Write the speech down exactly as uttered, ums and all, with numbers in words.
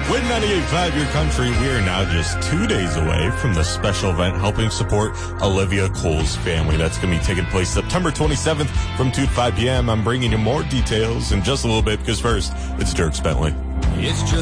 With ninety-eight point five Your Country, we are now just two days away from the special event helping support Olivia Cole's family. That's going to be taking place September twenty-seventh from two to five p.m. I'm bringing you more details in just a little bit because first, it's Dierks Bentley. It's just